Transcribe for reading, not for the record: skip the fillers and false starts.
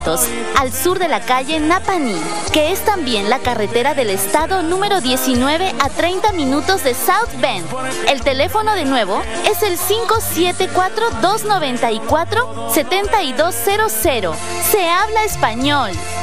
al sur de la calle Napaní, que es también la carretera del estado número 19 a 30 minutos de South Bend. El teléfono de nuevo es el 574-294-7200. Se habla español.